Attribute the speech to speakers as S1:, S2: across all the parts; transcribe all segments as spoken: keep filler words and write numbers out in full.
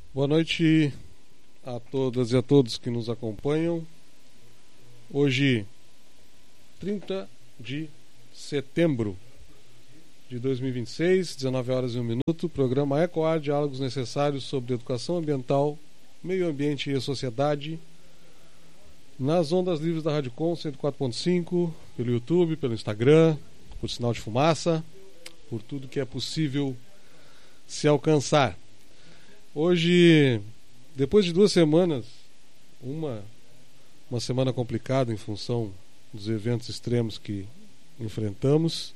S1: Boa noite a todas e a todos que nos acompanham. Hoje, trinta de setembro de dois mil e vinte e seis, dezenove horas e um minuto, programa EcoAr, diálogos necessários sobre educação ambiental, meio ambiente e sociedade, nas ondas livres da Rádio Com cento e quatro ponto cinco, pelo YouTube, pelo Instagram, por sinal de fumaça, por tudo que é possível se alcançar. Hoje, depois de duas semanas, uma, uma semana complicada em função dos eventos extremos que enfrentamos,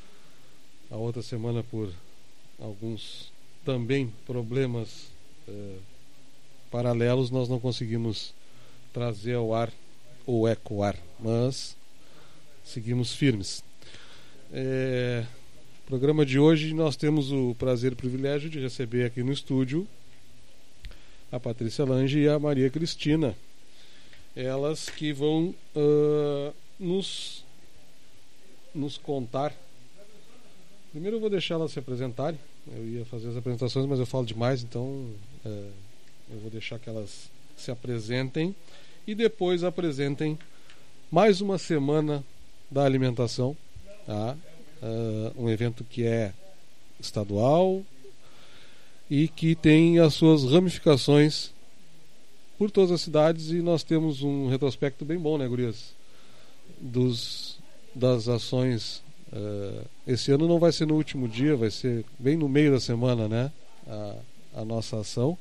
S1: a outra semana por alguns também problemas eh, paralelos, nós não conseguimos trazer ao ar ou ecoar, mas seguimos firmes. É, no programa de hoje nós temos o prazer e privilégio de receber aqui no estúdio a Patrícia Lange e a Maria Cristina, elas que vão uh, nos, nos contar. Primeiro eu vou deixar elas se apresentarem. Eu ia fazer as apresentações, mas eu falo demais, então uh, eu vou deixar que elas se apresentem e depois apresentem mais uma semana da alimentação, tá? Uh, um evento que é estadual e que tem as suas ramificações por todas as cidades, e nós temos um retrospecto bem bom, né, gurias? Dos, das ações. Uh, esse ano não vai ser no último dia, vai ser bem no meio da semana, né? A, a nossa ação.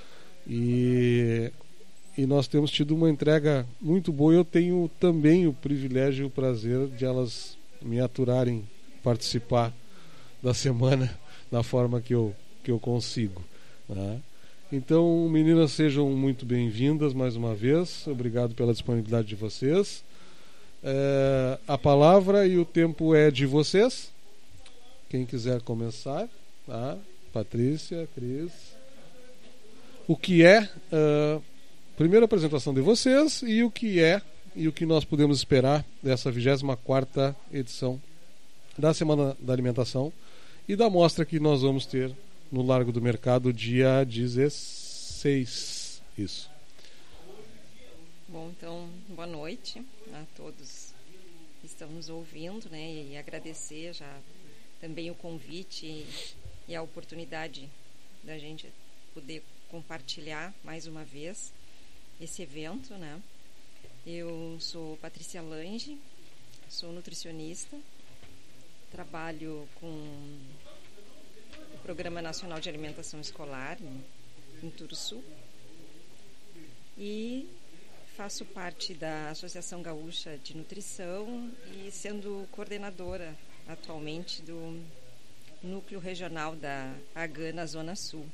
S1: E, e nós temos tido uma entrega muito boa. Eu tenho também o privilégio e o prazer de elas me aturarem participar da semana da forma que eu que eu consigo, né? Então, meninas, sejam muito bem-vindas mais uma vez. Obrigado pela disponibilidade de vocês. É, a palavra e o tempo é de vocês. Quem quiser começar, tá? Patrícia, Cris. O que é uh, primeira apresentação de vocês e o que é e o que nós podemos esperar dessa vigésima quarta edição da Semana da Alimentação e da mostra que nós vamos ter no Largo do Mercado, dia dezesseis. Isso.
S2: Bom, então, boa noite a todos que estão nos ouvindo, né? E agradecer já também o convite e, e a oportunidade da gente poder compartilhar mais uma vez esse evento, né? Eu sou Patrícia Lange, sou nutricionista, trabalho com o Programa Nacional de Alimentação Escolar em, em Turuçu e faço parte da Associação Gaúcha de Nutrição e sendo coordenadora atualmente do Núcleo Regional da A G A na Zona Sul.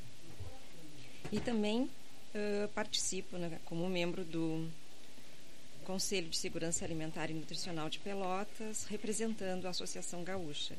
S2: E também uh, participo, né, como membro do Conselho de Segurança Alimentar e Nutricional de Pelotas, representando a Associação Gaúcha.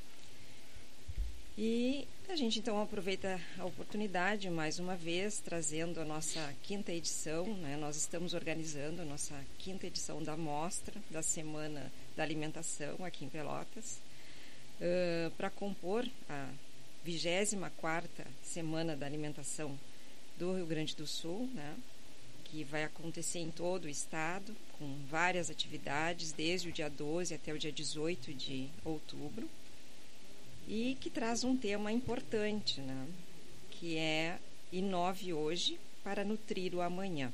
S2: E a gente então aproveita a oportunidade mais uma vez, trazendo a nossa quinta edição, né? Nós estamos organizando a nossa quinta edição da mostra da Semana da Alimentação aqui em Pelotas, uh, para compor a vigésima quarta Semana da Alimentação do Rio Grande do Sul, né? Que vai acontecer em todo o estado, com várias atividades, desde o dia doze até o dia dezoito de outubro. E que traz um tema importante, né? Que é Inove Hoje para Nutrir o Amanhã.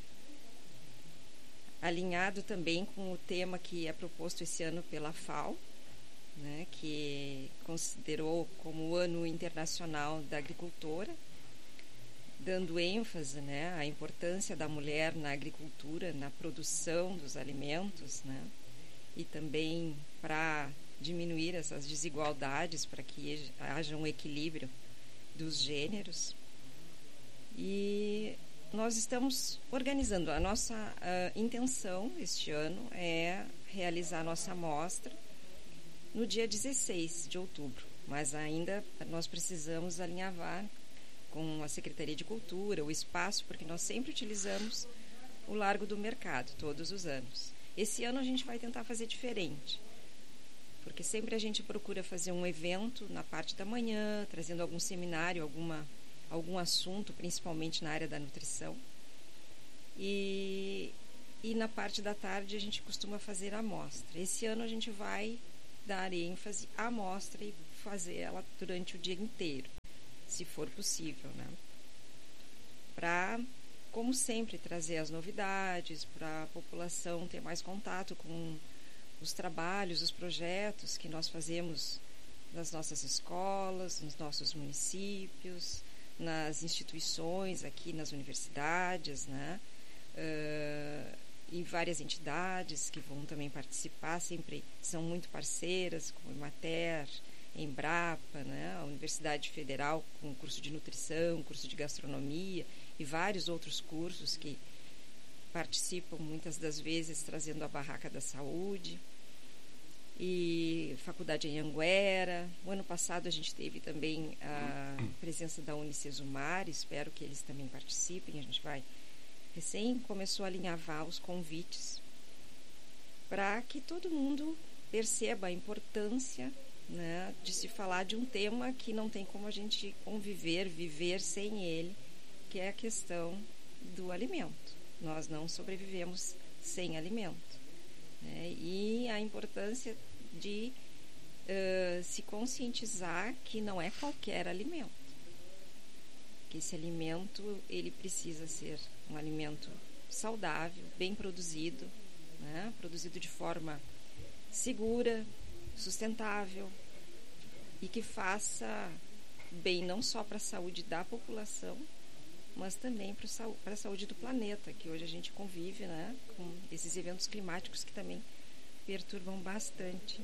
S2: Alinhado também com o tema que é proposto esse ano pela F A O, né? Que considerou como o Ano Internacional da Agricultora, dando ênfase, né, à importância da mulher na agricultura, na produção dos alimentos, né? E também para diminuir essas desigualdades, para que haja um equilíbrio dos gêneros. E nós estamos organizando. A nossa uh, intenção este ano é realizar a nossa mostra no dia dezesseis de outubro, mas ainda nós precisamos alinhavar com a Secretaria de Cultura, o espaço, porque nós sempre utilizamos o Largo do Mercado, todos os anos. Esse ano a gente vai tentar fazer diferente, porque sempre a gente procura fazer um evento na parte da manhã, trazendo algum seminário, alguma algum assunto, principalmente na área da nutrição. E, e na parte da tarde a gente costuma fazer a amostra. Esse ano a gente vai dar ênfase à amostra e fazer ela durante o dia inteiro, se for possível, né? Para, como sempre, trazer as novidades, para a população ter mais contato com os trabalhos, os projetos que nós fazemos nas nossas escolas, nos nossos municípios, nas instituições, aqui nas universidades, né? Uh, e várias entidades que vão também participar, sempre são muito parceiras, como a Emater, a Embrapa, né? A Universidade Federal com o curso de nutrição, curso de gastronomia e vários outros cursos que participam muitas das vezes trazendo a barraca da saúde. E faculdade em Anguera. O ano passado a gente teve também a presença da Unicesumar, espero que eles também participem. A gente vai recém começou a alinhavar os convites para que todo mundo perceba a importância, né, de se falar de um tema que não tem como a gente conviver, viver sem ele, que é a questão do alimento. Nós não sobrevivemos sem alimento, né? E a importância de uh, se conscientizar que não é qualquer alimento, que esse alimento ele precisa ser um alimento saudável, bem produzido, né? Produzido de forma segura, sustentável e que faça bem não só para a saúde da população, mas também para a saúde do planeta, que hoje a gente convive, né, com esses eventos climáticos que também perturbam bastante,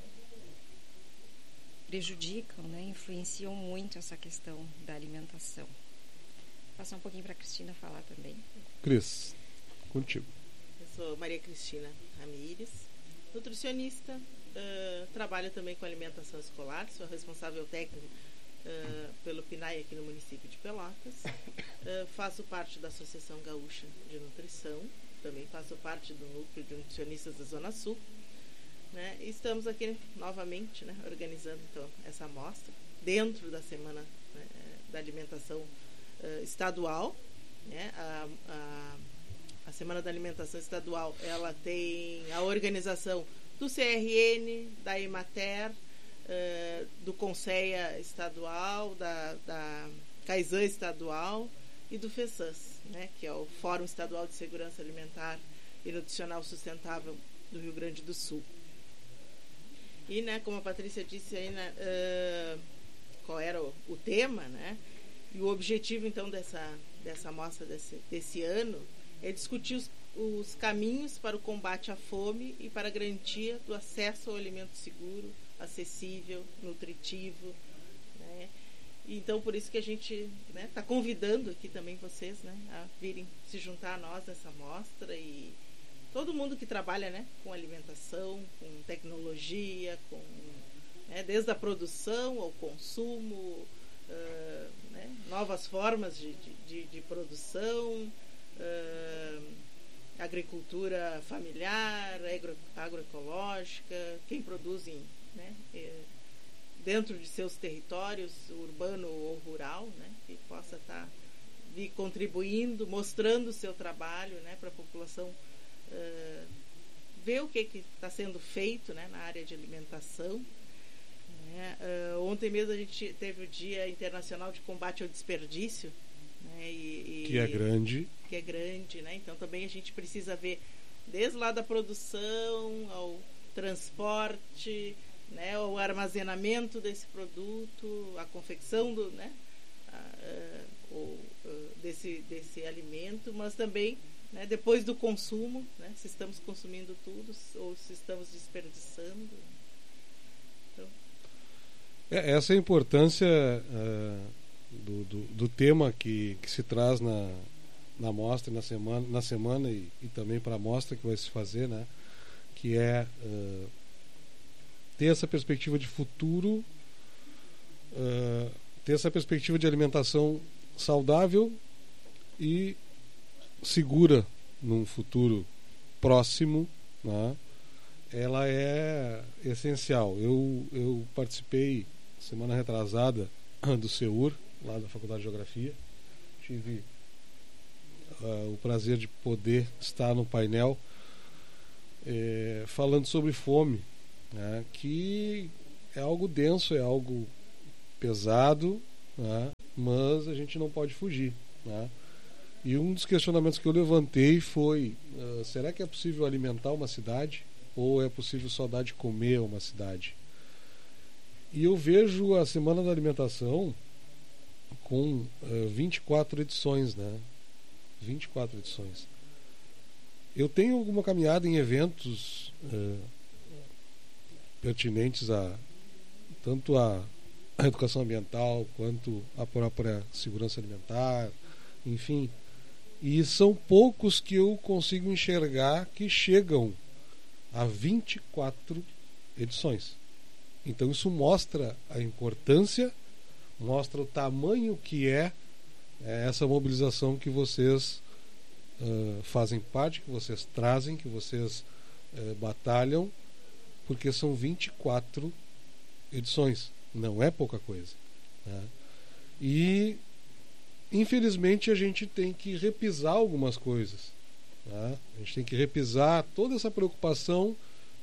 S2: prejudicam, né, influenciam muito essa questão da alimentação. Vou passar um pouquinho para a Cristina falar também.
S1: Cris, contigo.
S3: Eu sou Maria Cristina Ramires, nutricionista, uh, trabalho também com alimentação escolar, sou responsável técnico uh, pelo P N A E aqui no município de Pelotas, uh, faço parte da Associação Gaúcha de Nutrição, também faço parte do núcleo de nutricionistas da Zona Sul, né? E estamos aqui novamente, né, organizando então essa amostra dentro da Semana, né, da Alimentação uh, Estadual, né? A, a, a Semana da Alimentação Estadual, ela tem a organização do C R N, da Emater, uh, do Conceia Estadual, da, da Caisan Estadual e do FESANS, né, que é o Fórum Estadual de Segurança Alimentar e Nutricional Sustentável do Rio Grande do Sul. E, né, como a Patrícia disse aí, né, uh, qual era o, o tema, né, e o objetivo, então, dessa, dessa amostra desse, desse ano é discutir os, os caminhos para o combate à fome e para a garantia do acesso ao alimento seguro, acessível, nutritivo, né. Então, por isso que a gente está, né, convidando aqui também vocês, né, a virem se juntar a nós nessa amostra e todo mundo que trabalha, né, com alimentação, com tecnologia, com, né, desde a produção ao consumo, uh, né, novas formas de, de, de produção, uh, agricultura familiar, agro, agroecológica, quem produz em, né, dentro de seus territórios, urbano ou rural, né, que possa estar tá, contribuindo, mostrando o seu trabalho, né, para a população Uh, ver o que está sendo feito, né, na área de alimentação, né. Uh, ontem mesmo a gente teve o Dia Internacional de Combate ao Desperdício, né, e, e,
S1: que é grande
S3: que é grande, né? Então também a gente precisa ver desde lá da produção ao transporte, né, ao armazenamento desse produto, a confecção do, né, uh, o, uh, desse, desse alimento, mas também, né, depois do consumo, né, se estamos consumindo tudo ou se estamos desperdiçando. Então...
S1: É, essa é a importância uh, do, do, do tema que, que se traz na, na mostra, na semana, na semana e, e também para a mostra que vai se fazer, né, que é uh, ter essa perspectiva de futuro, uh, ter essa perspectiva de alimentação saudável e segura num futuro próximo, né? Ela é essencial. Eu, eu participei semana retrasada do SEUR, lá da Faculdade de Geografia. Tive uh, o prazer de poder estar no painel é, falando sobre fome, né, que é algo denso, é algo pesado, né, mas a gente não pode fugir, né? E um dos questionamentos que eu levantei foi, uh, será que é possível alimentar uma cidade ou é possível só dar de comer a uma cidade? E eu vejo a Semana da Alimentação com uh, vinte e quatro edições, né? vinte e quatro edições. Eu tenho alguma caminhada em eventos uh, pertinentes a tanto a, a educação ambiental quanto a própria segurança alimentar, enfim. E são poucos que eu consigo enxergar que chegam a vinte e quatro edições. Então isso mostra a importância, mostra o tamanho que é, é essa mobilização que vocês uh, fazem parte, que vocês trazem, que vocês uh, batalham, porque são vinte e quatro edições, não é pouca coisa, né? E infelizmente a gente tem que repisar algumas coisas, né? A gente tem que repisar toda essa preocupação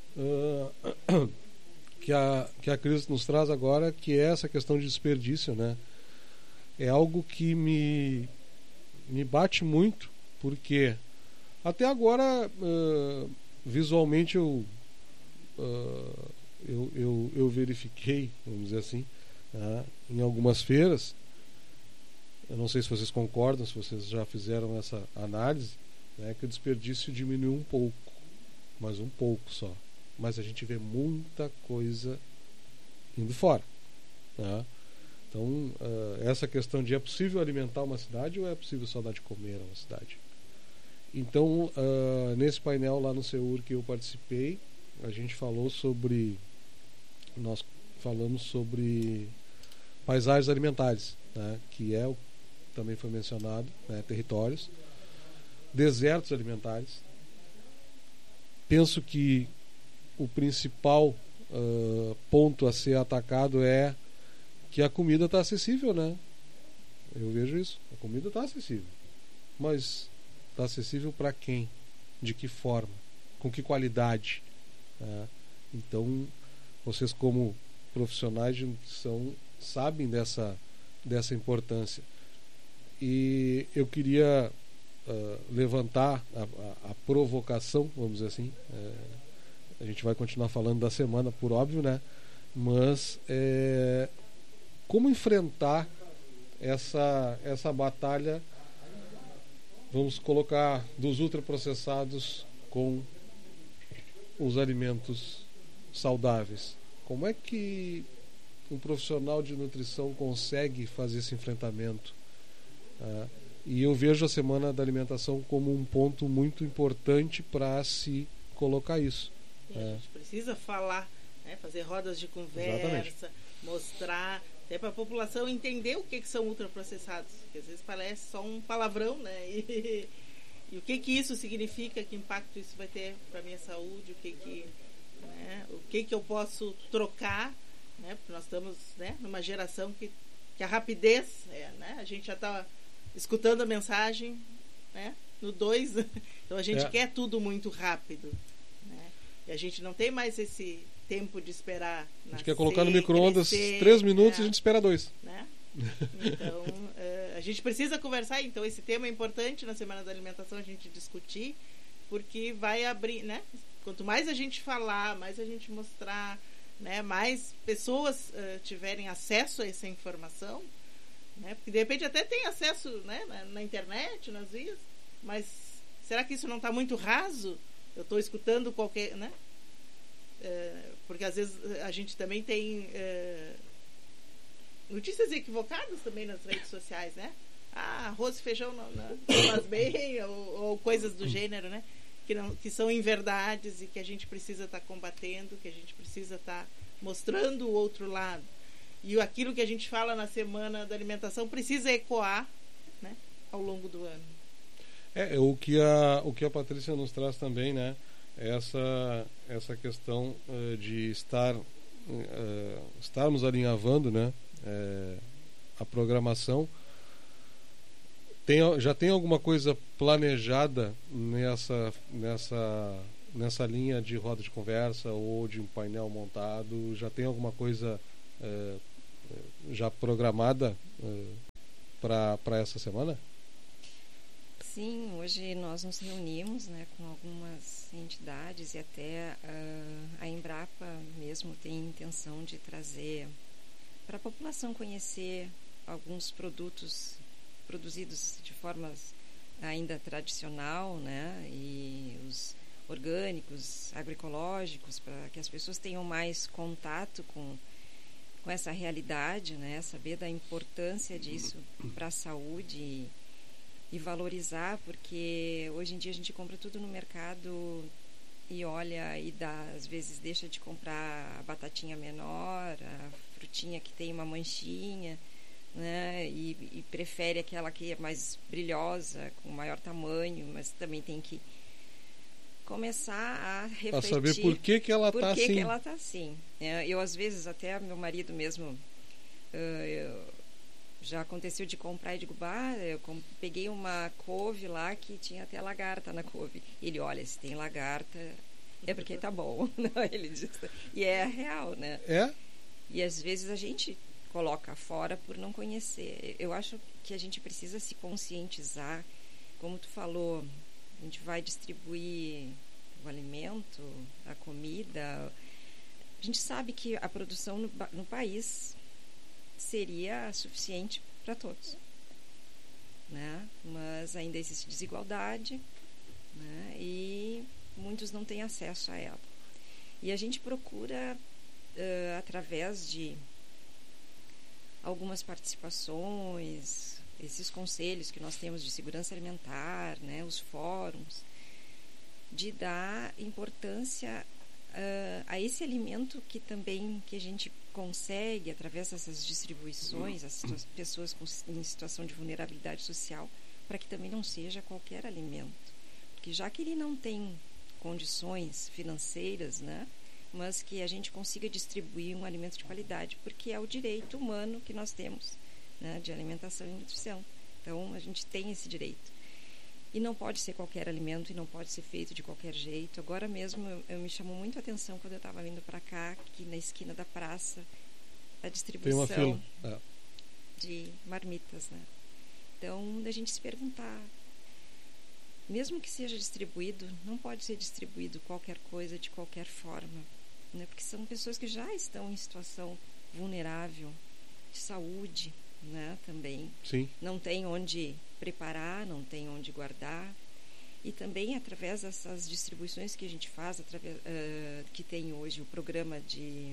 S1: uh, que a, que a crise nos traz agora, que é essa questão de desperdício, né? É algo que me, me bate muito, porque até agora uh, visualmente eu, uh, eu, eu, eu verifiquei, vamos dizer assim, uh, em algumas feiras. Eu não sei se vocês concordam, se vocês já fizeram essa análise, né, que o desperdício diminuiu um pouco, mas um pouco só. Mas a gente vê muita coisa indo fora, né? Então, uh, essa questão de é possível alimentar uma cidade ou é possível só dar de comer a uma cidade? Então, uh, nesse painel lá no Seur que eu participei, a gente falou sobre, nós falamos sobre paisagens alimentares, né, que é o também foi mencionado, né, territórios, desertos alimentares. Penso que o principal uh, ponto a ser atacado é que a comida está acessível, né? Eu vejo isso. A comida está acessível. Mas está acessível para quem? De que forma? Com que qualidade? Né? Então, vocês como profissionais de nutrição sabem dessa, dessa importância. E eu queria uh, levantar a, a, a provocação, vamos dizer assim. É, a gente vai continuar falando da semana, por óbvio, né? Mas é, como enfrentar essa, essa batalha, vamos colocar, dos ultraprocessados com os alimentos saudáveis? Como é que um profissional de nutrição consegue fazer esse enfrentamento? Uh, e eu vejo a Semana da Alimentação como um ponto muito importante para se colocar isso.
S3: E a gente precisa falar, né, fazer rodas de conversa, exatamente, mostrar, até para a população entender o que, que são ultraprocessados, porque às vezes parece só um palavrão, né? E, e o que, que isso significa, que impacto isso vai ter para a minha saúde, o que, que, né, o que, que eu posso trocar, né? Porque nós estamos, né, numa geração que, que a rapidez, é, né? A gente já está escutando a mensagem, né, no dois, então a gente é. quer tudo muito rápido, né? E a gente não tem mais esse tempo de esperar nascer,
S1: a gente quer colocar no micro-ondas três minutos, é, e a gente espera dois,
S3: né? Então é, a gente precisa conversar. Então esse tema é importante na Semana da Alimentação a gente discutir, porque vai abrir, né? Quanto mais a gente falar, mais a gente mostrar, né, mais pessoas uh, tiverem acesso a essa informação, né? Porque de repente até tem acesso, né, na, na internet, nas vias, mas será que isso não está muito raso? Eu estou escutando qualquer, né? É, porque às vezes a gente também tem é, notícias equivocadas também nas redes sociais, né? Ah, arroz e feijão não, não, não faz bem, ou, ou coisas do gênero, né? Que, não, que são inverdades e que a gente precisa estar tá combatendo, que a gente precisa estar tá mostrando o outro lado. E aquilo que a gente fala na Semana da Alimentação precisa ecoar, né, ao longo do ano.
S1: É, o que a, o que a Patrícia nos traz também, né? Essa, essa questão uh, de estar uh, estarmos alinhavando, né, uh, a programação. Tem, já tem alguma coisa planejada nessa, nessa, nessa linha de roda de conversa ou de um painel montado? Já tem alguma coisa é, já programada é, para essa semana?
S2: Sim, hoje nós nos reunimos, né, com algumas entidades e até uh, a Embrapa mesmo tem intenção de trazer para a população conhecer alguns produtos produzidos de forma ainda tradicional, né, e os orgânicos, agroecológicos, para que as pessoas tenham mais contato com, com essa realidade, né, saber da importância disso para a saúde e, e valorizar, porque hoje em dia a gente compra tudo no mercado e olha e dá, às vezes deixa de comprar a batatinha menor, a frutinha que tem uma manchinha, né, e, e prefere aquela que é mais brilhosa, com maior tamanho, mas também tem que começar a refletir.
S1: Para saber por que que ela está assim.
S2: Por que que ela está assim. É, eu, às vezes, até meu marido mesmo, uh, eu, já aconteceu de comprar e digo, bah, eu peguei uma couve lá que tinha até lagarta na couve. Ele, olha, se tem lagarta, é porque tá bom. Não, ele diz, e é real, né?
S1: É?
S2: E às vezes a gente coloca fora por não conhecer. Eu acho que a gente precisa se conscientizar. Como tu falou, a gente vai distribuir o alimento, a comida. A gente sabe que a produção no, no país seria suficiente para todos, né? Mas ainda existe desigualdade, né? E muitos não têm acesso a ela. E a gente procura, uh, através de algumas participações, esses conselhos que nós temos de segurança alimentar, né, os fóruns, de dar importância uh, a esse alimento que também que a gente consegue através dessas distribuições, as situa- pessoas com, em situação de vulnerabilidade social, para que também não seja qualquer alimento, porque já que ele não tem condições financeiras, né, mas que a gente consiga distribuir um alimento de qualidade, porque é o direito humano que nós temos, né, de alimentação e nutrição. Então, a gente tem esse direito. E não pode ser qualquer alimento e não pode ser feito de qualquer jeito. Agora mesmo, eu, eu me chamou muito a atenção quando eu estava vindo para cá, que na esquina da praça, a distribuição
S1: tem uma fila. É.
S2: de marmitas, né? Então, a gente se perguntar, mesmo que seja distribuído, não pode ser distribuído qualquer coisa de qualquer forma, né? Porque são pessoas que já estão em situação vulnerável de saúde, né? Também
S1: Sim.
S2: Não tem onde preparar, não tem onde guardar. E também através dessas distribuições que a gente faz, através, uh, que tem hoje o programa de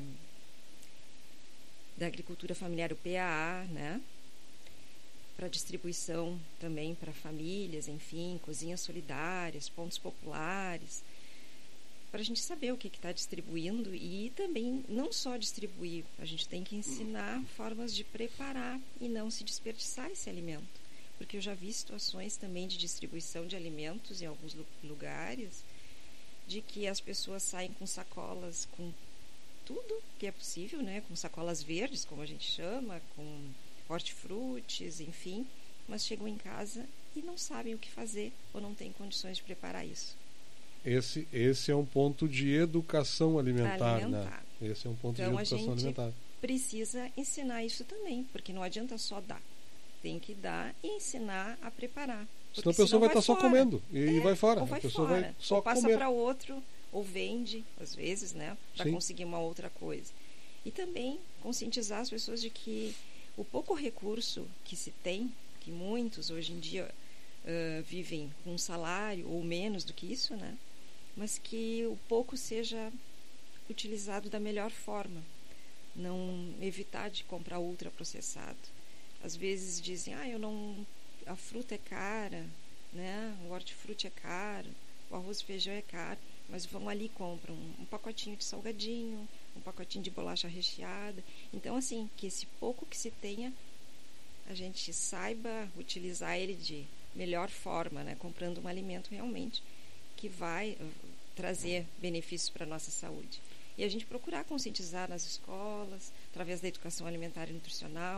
S2: da agricultura familiar, o P A A, né? Para distribuição também para famílias, enfim, cozinhas solidárias, pontos populares, para a gente saber o que está distribuindo e também não só distribuir, a gente tem que ensinar formas de preparar e não se desperdiçar esse alimento, porque eu já vi situações também de distribuição de alimentos em alguns lugares, de que as pessoas saem com sacolas com tudo que é possível, né, com sacolas verdes, como a gente chama, com hortifrutis, enfim, mas chegam em casa e não sabem o que fazer ou não têm condições de preparar isso.
S1: Esse, esse é um ponto de educação alimentar,
S2: alimentar.
S1: Né? Esse é um ponto
S2: então,
S1: de educação
S2: a gente
S1: alimentar.
S2: Precisa ensinar isso também, porque não adianta só dar. Tem que dar e ensinar a preparar.
S1: Senão a pessoa vai estar só comendo e
S2: é,
S1: vai fora.
S2: Ou vai
S1: a pessoa
S2: fora.
S1: vai só
S2: ou passa
S1: comer.
S2: para outro, ou vende, às vezes, né, para
S1: Sim.
S2: conseguir uma outra coisa. E também conscientizar as pessoas de que o pouco recurso que se tem, que muitos hoje em dia uh, vivem com um salário ou menos do que isso, né? Mas que o pouco seja utilizado da melhor forma. Não evitar de comprar ultraprocessado. Às vezes dizem, ah, eu não, a fruta é cara, né? O hortifruti é caro, o arroz e feijão é caro, mas vão ali e compram um pacotinho de salgadinho, um pacotinho de bolacha recheada. Então, assim, que esse pouco que se tenha, a gente saiba utilizar ele de melhor forma, né? Comprando um alimento realmente que vai trazer benefícios para a nossa saúde. E a gente procurar conscientizar nas escolas, através da educação alimentar e nutricional,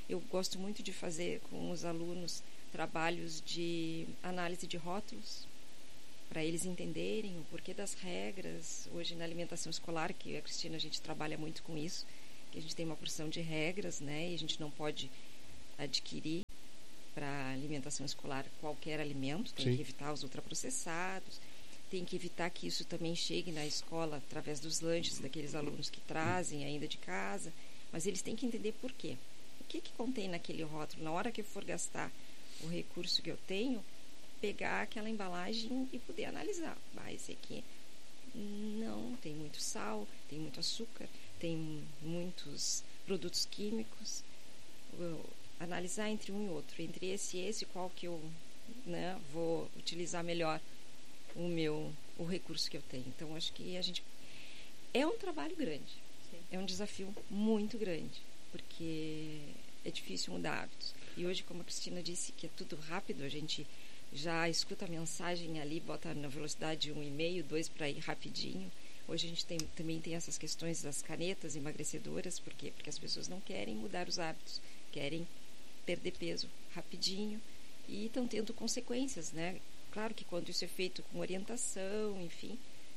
S2: Eu gosto muito de fazer com os alunos trabalhos de análise de rótulos, para eles entenderem o porquê das regras. Hoje na alimentação escolar, que a Cristina, a gente trabalha muito com isso, que a gente tem uma porção de regras, né, e a gente não pode adquirir para alimentação escolar qualquer alimento, tem Sim. que evitar os ultraprocessados, tem que evitar que isso também chegue na escola através dos lanches daqueles alunos que trazem ainda de casa, mas eles têm que entender por quê. O que, que contém naquele rótulo? Na hora que eu for gastar o recurso que eu tenho, pegar aquela embalagem e poder analisar. Ah, esse aqui não, tem muito sal, tem muito açúcar, tem muitos produtos químicos. Eu, analisar entre um e outro, entre esse e esse, qual que eu, né, vou utilizar melhor o meu, o recurso que eu tenho. Então, acho que a gente... É um trabalho grande. Sim. É um desafio muito grande, porque é difícil mudar hábitos. E hoje, como a Cristina disse, que é tudo rápido, a gente já escuta a mensagem ali, bota na velocidade um e meio, dois para ir rapidinho. Hoje a gente tem, também tem essas questões das canetas emagrecedoras, por quê? Porque as pessoas não querem mudar os hábitos, querem perder peso rapidinho e estão tendo consequências, né? Claro que quando isso é feito com orientação, enfim,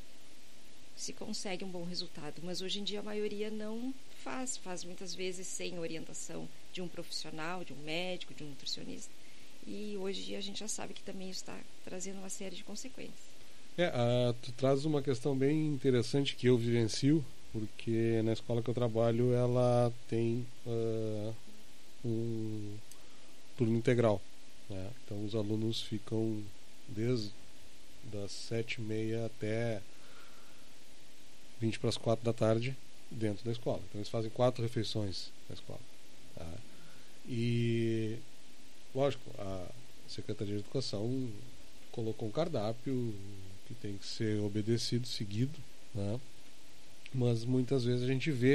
S2: se consegue um bom resultado, mas hoje em dia a maioria não faz, faz muitas vezes sem orientação de um profissional, de um médico, de um nutricionista, e hoje a gente já sabe que também isso está trazendo uma série de consequências.
S1: É, uh, tu traz uma questão bem interessante que eu vivencio, porque na escola que eu trabalho ela tem uh, um turno integral, né? Então os alunos ficam desde das sete e meia até vinte para as quatro da tarde dentro da escola. Então eles fazem quatro refeições na escola, tá? E lógico, a Secretaria de Educação colocou um cardápio que tem que ser obedecido, seguido, né? Mas muitas vezes a gente vê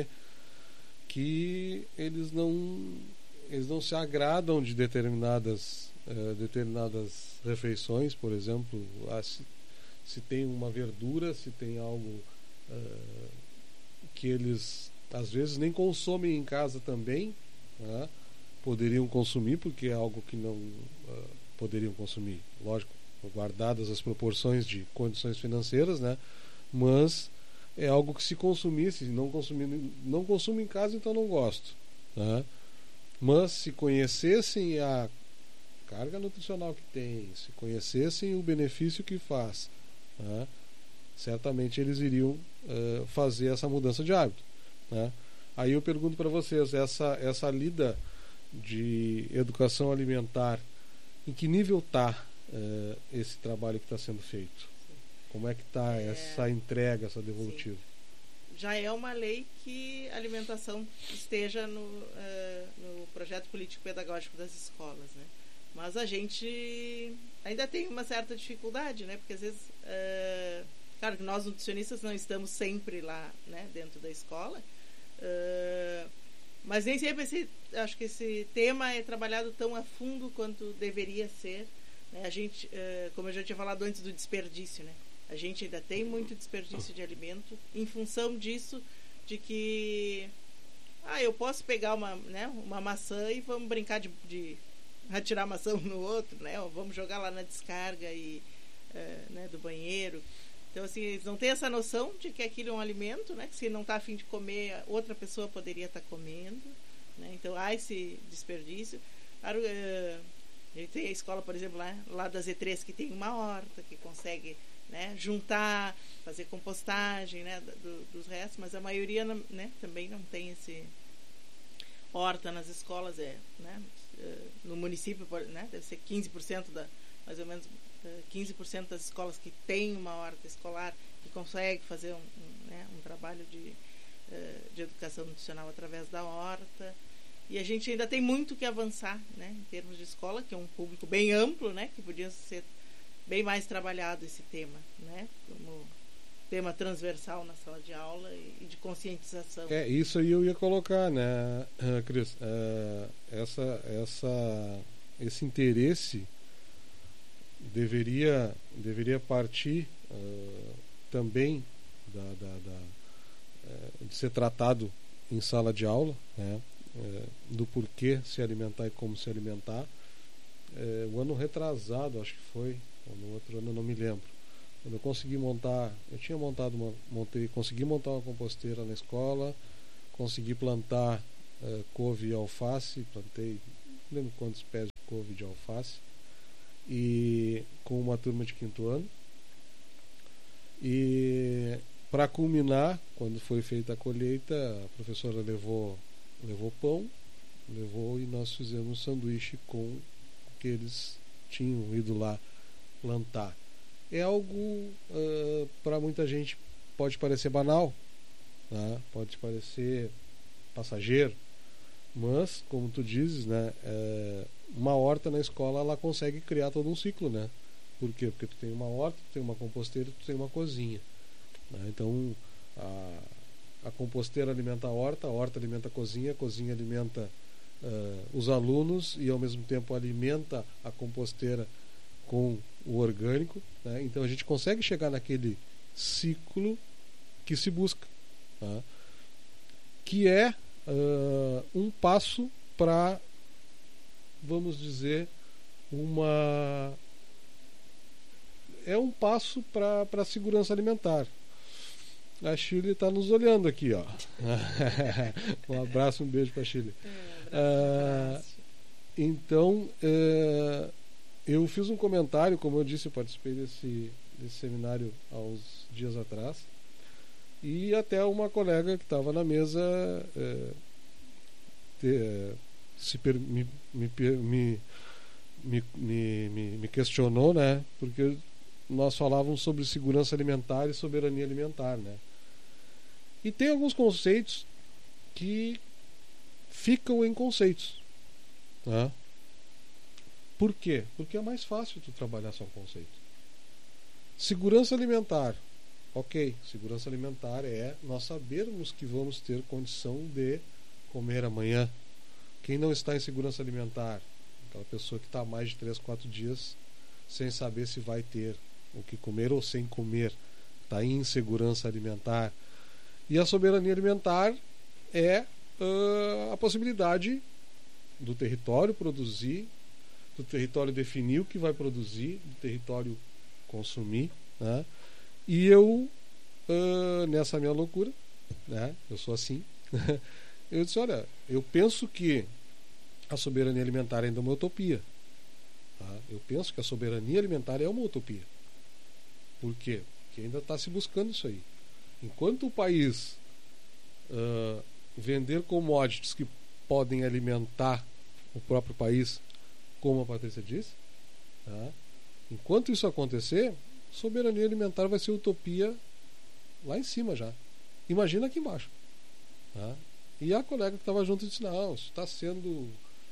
S1: que eles não eles não se agradam de determinadas uh, determinadas refeições, por exemplo, ah, se, se tem uma verdura, se tem algo uh, que eles às vezes nem consomem em casa também, né? Poderiam consumir, porque é algo que não uh, poderiam consumir, lógico, guardadas as proporções de condições financeiras, né? Mas é algo que se consumisse, não consumir, não consumo em casa, então não gosto, né? Mas se conhecessem a carga nutricional que tem, se conhecessem o benefício que faz, né, certamente eles iriam uh, fazer essa mudança de hábito, né? Aí eu pergunto para vocês, essa, essa lida de educação alimentar, em que nível está uh, esse trabalho que está sendo feito? Como é que está é... essa entrega, essa devolutiva? Sim.
S3: Já é uma lei que a alimentação esteja no, uh, no projeto político-pedagógico das escolas, né? Mas a gente ainda tem uma certa dificuldade, né? Porque às vezes, uh, claro que nós nutricionistas não estamos sempre lá, né, dentro da escola, uh, mas nem sempre esse, acho que esse tema é trabalhado tão a fundo quanto deveria ser, né? A gente, uh, como eu já tinha falado antes do desperdício, né? A gente ainda tem muito desperdício de alimento em função disso, de que ah, eu posso pegar uma, né, uma maçã e vamos brincar de, de atirar a maçã um no outro, né? Ou vamos jogar lá na descarga e, uh, né, do banheiro. Então, assim, eles não têm essa noção de que aquilo é um alimento, né? Que se não está a fim de comer, outra pessoa poderia estar tá comendo, né? Então, há esse desperdício. Claro, uh, a gente tem a escola, por exemplo, lá, lá da Z três, que tem uma horta, que consegue, né, juntar, fazer compostagem, né, do, dos restos, mas a maioria, né, também não tem esse horta nas escolas, é, né, no município, né, deve ser quinze por cento da, mais ou menos quinze por cento das escolas que tem uma horta escolar, que consegue fazer um, um, né, um trabalho de, de educação nutricional através da horta. E a gente ainda tem muito que avançar, né, em termos de escola, que é um público bem amplo, né, que podia ser bem mais trabalhado esse tema, né, como tema transversal na sala de aula e de conscientização.
S1: É, isso aí eu ia colocar, né, Cris? É, essa, essa, esse interesse deveria, deveria partir uh, também da, da, da, uh, de ser tratado em sala de aula, né? é, do porquê se alimentar e como se alimentar. É, o ano retrasado, acho que foi, ou no outro ano eu não me lembro, quando eu consegui montar, eu tinha montado uma, montei, consegui montar uma composteira na escola, consegui plantar é, couve e alface, plantei, não lembro quantos pés de couve e de alface, e com uma turma de quinto ano. E para culminar, quando foi feita a colheita, a professora levou, levou pão, levou e nós fizemos sanduíche com o que eles tinham ido lá plantar. É algo uh, para muita gente pode parecer banal, né? Pode parecer passageiro, mas como tu dizes, né, é, uma horta na escola ela consegue criar todo um ciclo, né? Por quê? Porque tu tem uma horta, tu tem uma composteira, tu tem uma cozinha, né? Então a, a composteira alimenta a horta, a horta alimenta a cozinha, a cozinha alimenta uh, os alunos e ao mesmo tempo alimenta a composteira com o orgânico, né? Então a gente consegue chegar naquele ciclo que se busca, tá? Que é uh, um passo para, vamos dizer, uma é um passo para a segurança alimentar. A Shirley está nos olhando aqui, ó. Um abraço, um beijo para a Shirley.
S2: É, um abraço,
S1: uh, então, uh, eu fiz um comentário, como eu disse, eu participei desse, desse seminário há uns dias atrás, e até uma colega que estava na mesa uh, te, se per, me, me, me, me, me, me questionou, né? Porque nós falávamos sobre segurança alimentar e soberania alimentar, né? E tem alguns conceitos que ficam em conceitos, tá? Por quê? Porque é mais fácil tu trabalhar só um conceito. Segurança alimentar, ok, segurança alimentar é nós sabermos que vamos ter condição de comer amanhã. Quem não está em segurança alimentar, aquela pessoa que está há mais de três, quatro dias sem saber se vai ter o que comer ou sem comer, está em insegurança alimentar. E a soberania alimentar é uh, a possibilidade do território produzir, do território definir o que vai produzir, do território consumir, né? E eu, uh, nessa minha loucura, né? Eu sou assim, eu disse, olha, eu penso que a soberania alimentar ainda é uma utopia, tá? Eu penso que a soberania alimentar é uma utopia. Por quê? Porque ainda está se buscando isso aí. Enquanto o país uh, vender commodities que podem alimentar o próprio país, como a Patrícia disse, tá? Enquanto isso acontecer, soberania alimentar vai ser utopia lá em cima já. Imagina aqui embaixo, tá? E a colega que estava junto disse, não, isso está sendo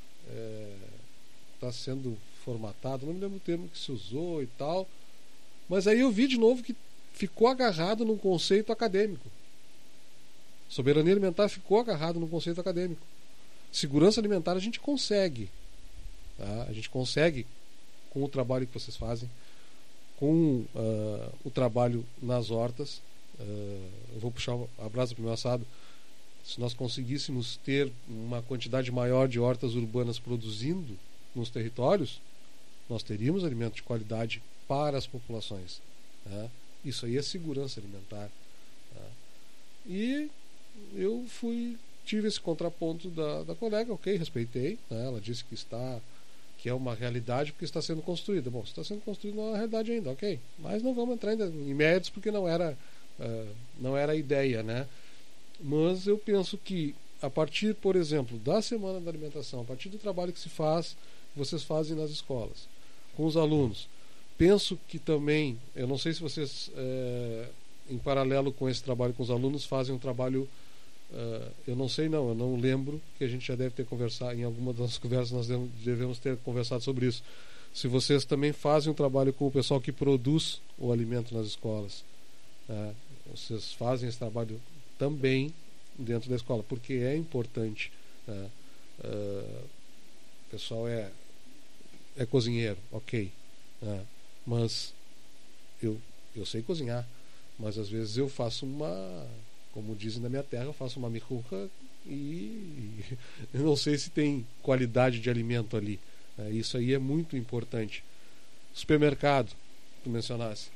S1: está é, sendo formatado, não me lembro o termo que se usou e tal. Mas aí eu vi de novo que ficou agarrado num conceito acadêmico. Soberania alimentar ficou agarrado num conceito acadêmico. Segurança alimentar a gente consegue, tá? A gente consegue com o trabalho que vocês fazem, com uh, o trabalho nas hortas. Uh, eu vou puxar a brasa para o meu assado. Se nós conseguíssemos ter uma quantidade maior de hortas urbanas produzindo nos territórios, nós teríamos alimento de qualidade para as populações, tá? Isso aí é segurança alimentar, tá? E eu fui tive esse contraponto da, da colega, ok, respeitei, né? Ela disse que está que é uma realidade porque está sendo construída. Bom, se está sendo construída não é uma realidade ainda, ok, mas não vamos entrar ainda em méritos porque não era uh, não era a ideia, né? Mas eu penso que a partir, por exemplo, da Semana da Alimentação, a partir do trabalho que se faz, que vocês fazem nas escolas com os alunos, penso que também, eu não sei se vocês, é, em paralelo com esse trabalho com os alunos, fazem um trabalho, é, eu não sei não, eu não lembro, que a gente já deve ter conversado, em alguma das conversas nós devemos ter conversado sobre isso. Se vocês também fazem um trabalho com o pessoal que produz o alimento nas escolas, é, vocês fazem esse trabalho também dentro da escola, porque é importante, é, é, o pessoal é, é cozinheiro, ok, é, mas eu, eu sei cozinhar, mas às vezes eu faço uma, como dizem na minha terra, eu faço uma micurra e eu não sei se tem qualidade de alimento ali. É, isso aí é muito importante. Supermercado, tu mencionasse.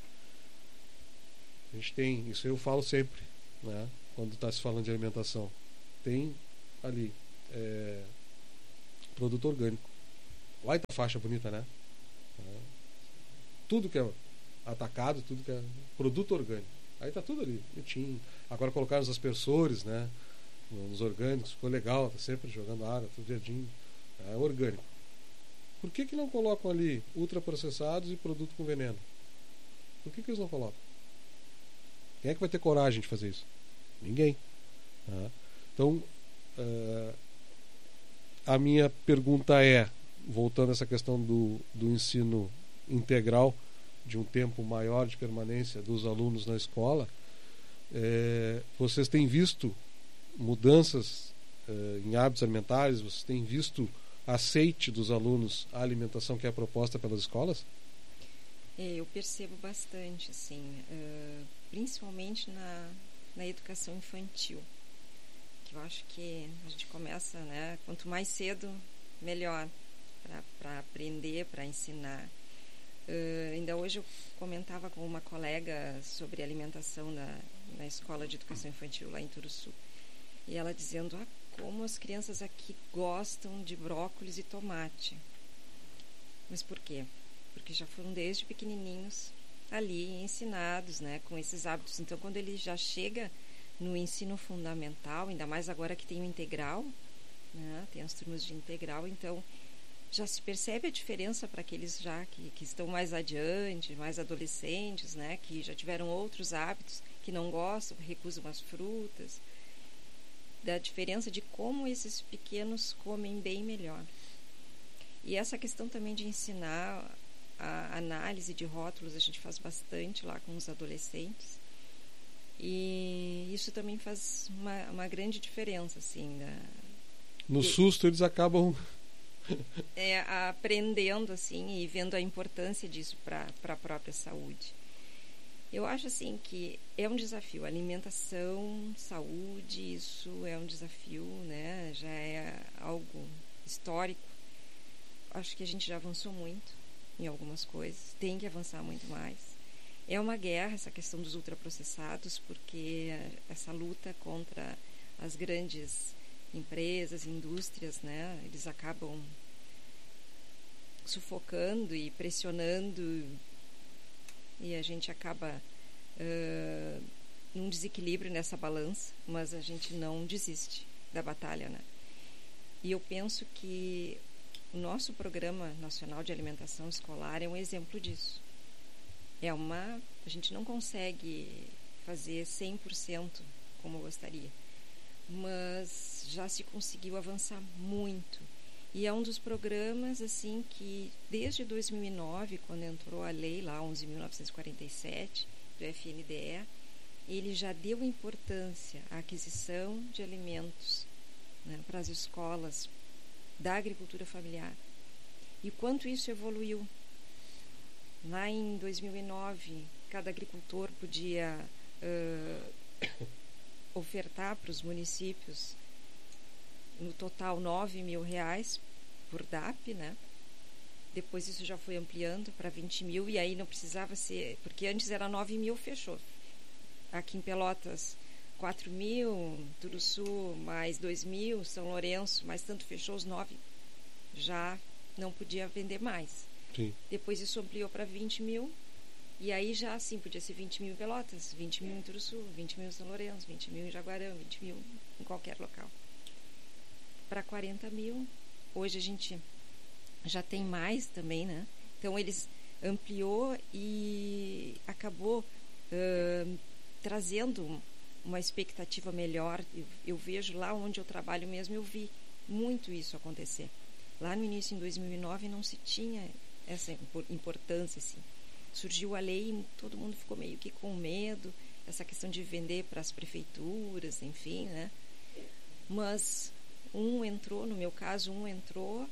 S1: A gente tem, isso eu falo sempre, né, quando está se falando de alimentação. Tem ali é, produto orgânico. Lá está faixa bonita, né? É, tudo que é atacado, tudo que é produto orgânico. Aí está tudo ali, bonitinho. Agora colocaram os aspersores, né, nos orgânicos, ficou legal, tá sempre jogando água, tudo verdinho. É orgânico. Por que que não colocam ali ultraprocessados e produto com veneno? Por que que eles não colocam? Quem é que vai ter coragem de fazer isso? Ninguém. Tá? Então, uh, a minha pergunta é, voltando a essa questão do, do ensino integral, de um tempo maior de permanência dos alunos na escola, é, vocês têm visto mudanças é, em hábitos alimentares? Vocês têm visto aceite dos alunos à alimentação que é proposta pelas escolas?
S2: É, eu percebo bastante, assim, uh, principalmente na, na educação infantil, que eu acho que a gente começa, né, quanto mais cedo, melhor, para aprender, para ensinar. Uh, ainda hoje eu comentava com uma colega sobre alimentação na, na escola de educação infantil lá em Turuçu, e ela dizendo, ah, como as crianças aqui gostam de brócolis e tomate. Mas por quê? Porque já foram desde pequenininhos ali ensinados, né, com esses hábitos. Então, quando ele já chega no ensino fundamental, ainda mais agora que tem o integral, né, tem as turmas de integral, então já se percebe a diferença para aqueles já que, que estão mais adiante, mais adolescentes, né, que já tiveram outros hábitos, que não gostam, recusam as frutas, da diferença de como esses pequenos comem bem melhor. E essa questão também de ensinar a análise de rótulos, a gente faz bastante lá com os adolescentes, e isso também faz uma, uma grande diferença, assim, da...
S1: no susto eles acabam
S2: É, aprendendo, assim, e vendo a importância disso para a própria saúde. Eu acho, assim, que é um desafio. Alimentação, saúde, isso é um desafio, né? Já é algo histórico. Acho que a gente já avançou muito em algumas coisas. Tem que avançar muito mais. É uma guerra essa questão dos ultraprocessados, porque essa luta contra as grandes empresas, indústrias, né, eles acabam sufocando e pressionando, e a gente acaba uh, num desequilíbrio nessa balança, mas a gente não desiste da batalha, né? E eu penso que o nosso Programa Nacional de Alimentação Escolar é um exemplo disso. É uma, a gente não consegue fazer cem por cento como eu gostaria, mas já se conseguiu avançar muito. E é um dos programas, assim, que desde dois mil e nove, quando entrou a lei lá, onze mil novecentos e quarenta e sete, do F N D E, ele já deu importância à aquisição de alimentos, né, para as escolas da agricultura familiar. E quanto isso evoluiu. Lá em dois mil e nove, cada agricultor podia uh, ofertar para os municípios, no total, nove mil reais por D A P, né? Depois isso já foi ampliando para vinte mil, e aí não precisava ser, porque antes era nove mil, fechou. Aqui em Pelotas, quatro mil, Turuçu mais dois mil, São Lourenço, mais tanto, fechou os nove, já não podia vender mais.
S1: Sim. Depois
S2: isso ampliou para vinte mil, e aí já assim, podia ser vinte mil em Pelotas, vinte mil em Turuçu, vinte mil em São Lourenço, vinte mil em Jaguarão, vinte mil em qualquer local. Para quarenta mil, hoje a gente já tem mais também, né? Então eles ampliou e acabou uh, trazendo uma expectativa melhor. Eu, eu vejo lá onde eu trabalho mesmo, eu vi muito isso acontecer. Lá no início, em dois mil e nove, não se tinha essa importância, assim. Surgiu a lei e todo mundo ficou meio que com medo, essa questão de vender para as prefeituras, enfim, né? Mas um entrou, no meu caso, um entrou,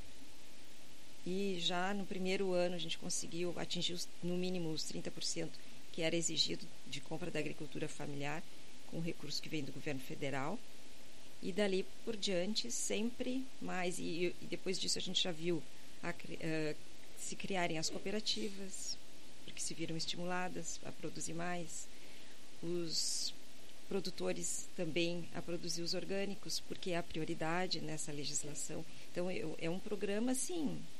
S2: e já no primeiro ano a gente conseguiu atingir os, no mínimo os trinta por cento que era exigido de compra da agricultura familiar, com recurso que vem do governo federal. E dali por diante, sempre mais. E, e depois disso a gente já viu a, uh, se criarem as cooperativas, porque se viram estimuladas a produzir mais. Os produtores também a produzir os orgânicos, porque é a prioridade nessa legislação. Então, eu, é um programa, assim,